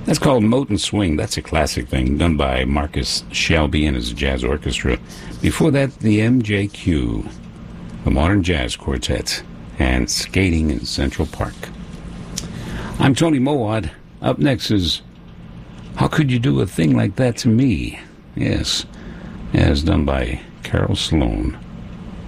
That's called Moten Swing. That's a classic thing done by Marcus Shelby and his jazz orchestra. Before that, the MJQ, the Modern Jazz Quartet, and Skating in Central Park. I'm Tony Mowat. Up next is How Could You Do a Thing Like That to Me? Yes, as done by Carol Sloan.